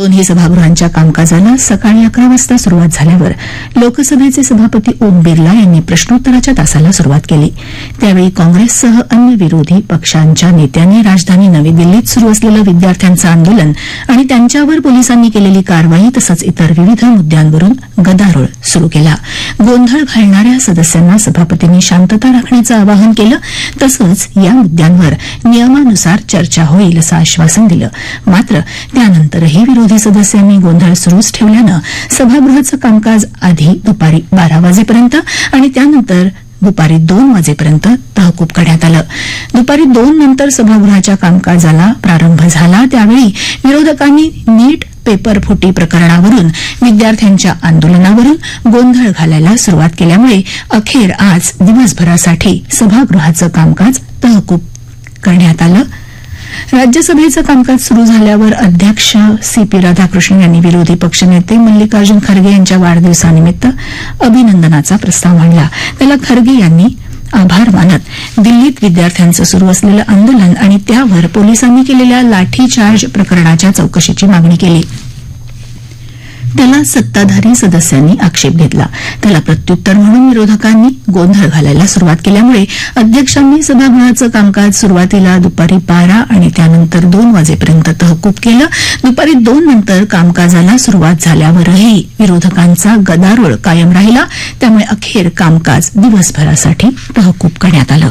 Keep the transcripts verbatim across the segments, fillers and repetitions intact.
दोन्ही सभागृहांच्या कामकाजाला सकाळी अकरा वाजता सुरुवात झाल्यावर लोकसभेचे सभापती ओम बिर्ला यांनी प्रश्नोत्तराच्या तासाला सुरुवात केली. त्यावेळी काँग्रेससह अन्य विरोधी पक्षांच्या नेत्यांनी राजधानी नवी दिल्लीत सुरू असलेलं विद्यार्थ्यांचं आंदोलन आणि त्यांच्यावर पोलिसांनी केलेली कारवाई तसंच इतर विविध मुद्द्यांवरून गदारोळ सुरू केला. गोंधळ घालणाऱ्या सदस्यांना सभापतींनी शांतता राखण्याचं आवाहन केलं तसंच या मुद्द्यांवर नियमानुसार चर्चा होईल असं आश्वासन दिलं. मात्र त्यानंतरही विरोधी सदस्यांनी गोंधळ सुरूच ठेवल्यानं सभागृहाचं कामकाज आधी दुपारी बारा वाजेपर्यंत आणि त्यानंतर दुपारी दोन वाजेपर्यंत तहकूब करण्यात आलं. दुपारी दोन नंतर सभागृहाच्या कामकाजाला प्रारंभ झाला. त्यावेळी विरोधकांनी नीट पेपर फुटी प्रकरणावरून विद्यार्थ्यांच्या आंदोलनावरून गोंधळ घालायला सुरुवात केल्यामुळे अखेर आज दिवसभरासाठी सभागृहाचं कामकाज तहकूब करण्यात आलं. राज्यसभेचं कामकाज सुरू झाल्यावर अध्यक्ष सी पी राधाकृष्णन यांनी विरोधी पक्षनेते मल्लिकार्जुन खरगे यांच्या वाढदिवसानिमित्त अभिनंदनाचा प्रस्ताव मांडला. त्याला खरगे यांनी आभार मानत दिल्लीत विद्यार्थ्यांचं सुरू असलेलं आंदोलन आणि त्यावर पोलिसांनी केलेल्या लाठीचार्ज प्रकरणाच्या चौकशीची मागणी केली. त्याला सत्ताधारी सदस्यांनी आक्षेप घेतला. त्याला प्रत्युत्तर म्हणून विरोधकांनी गोंधळ घालायला सुरुवात केल्यामुळे अध्यक्षांनी सभागृहाचं कामकाज सुरुवातीला दुपारी बारा आणि त्यानंतर दोन वाजेपर्यंत तहकूब केलं. दुपारी दोन नंतर कामकाजाला सुरुवात झाल्यावरही विरोधकांचा गदारोळ कायम राहिला. त्यामुळे अखेर कामकाज दिवसभरासाठी तहकूब करण्यात आलं.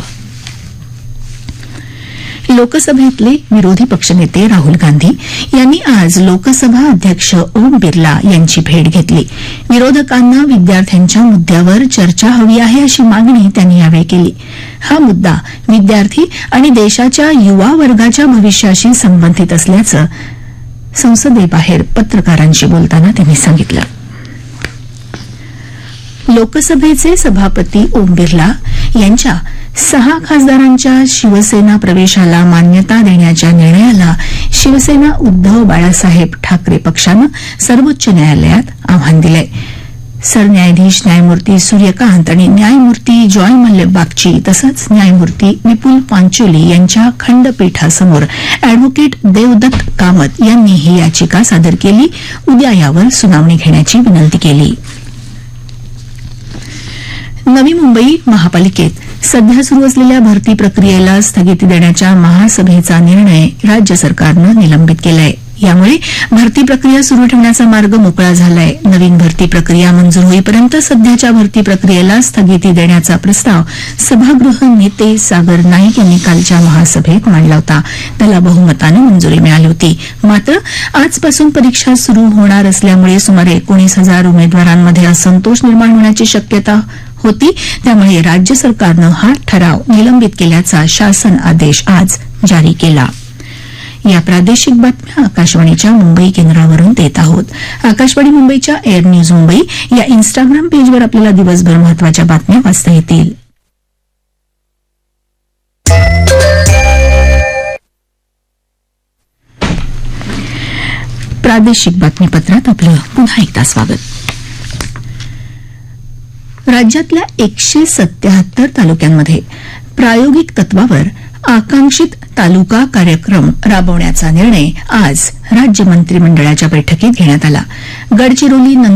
लोकसभेतले विरोधी पक्षनेते राहुल गांधी यांनी आज लोकसभा अध्यक्ष ओम बिर्ला यांची भेट घेतली. विरोधकांना विद्यार्थ्यांच्या मुद्द्यावर चर्चा हवी आहे अशी मागणी त्यांनी यावेळी केली. हा मुद्दा विद्यार्थी आणि देशाच्या युवा वर्गाच्या भविष्याशी संबंधित असल्याचं संसदेबाहेर पत्रकारांशी बोलताना त्यांनी सांगितलं. लोकसभेचे सभापती ओम बिर्ला यांच्या सहा खासदारांच्या शिवसेना प्रवेशाला मान्यता देण्याच्या निर्णयाला शिवसेना उद्धव बाळासाहेब ठाकरे पक्षानं सर्वोच्च न्यायालयात आव्हान दिलंय. सरन्यायाधीश न्यायमूर्ती सूर्यकांत आणि न्यायमूर्ती जॉय मल्ले बागची तसंच न्यायमूर्ती विपुल पांचोली यांच्या खंडपीठासमोर अॅडव्होकेट देवदत्त कामत यांनी ही याचिका सादर केली. उद्या यावर सुनावणी घेण्याची विनंती केली. नवी मुंबई महापालिकेत सध्या सुरू असलेल्या भरती प्रक्रियेला स्थगिती देण्याच्या महासभेचा निर्णय राज्य सरकारनं निलंबित केलाय. यामुळे भरती प्रक्रिया सुरू ठेवण्याचा मार्ग मोकळा झालाय. नवीन भरती प्रक्रिया मंजूर होईपर्यंत सध्याच्या भरती प्रक्रियेला स्थगिती देण्याचा प्रस्ताव सभागृह नेते सागर नाईक यांनी कालच्या महासभेत मांडला होता. त्याला बहुमतानं मंजुरी मिळाली होती. मात्र आजपासून परीक्षा सुरू होणार असल्यामुळे सुमारे एकोणीस हजार उमेदवारांमध्ये असंतोष निर्माण होण्याची शक्यता होती. त्यामुळे राज्य सरकारनं हा ठराव निलंबित केल्याचा शासन आदेश आज जारी केला. या प्रादेशिक बातम्या आकाशवाणीच्या मुंबई केंद्रावरून देत आहोत. आकाशवाणी मुंबईच्या एअर न्यूज मुंबई या इन्स्टाग्राम पेजवर आपल्याला दिवसभर महत्वाच्या बातम्या वाचता येतील. प्रादेशिक बातमीपत्रात आपलं पुन्हा एकदा स्वागत. राज्यातल्या एकशे सत्याहत्तर तालुक्यांमध्ये प्रायोगिक तत्वावर आकांक्षित तालुका कार्यक्रम राबवण्याचा निर्णय आज राज्य मंत्रिमंडळाच्या बैठकीत घेण्यात आला. गडचिरोली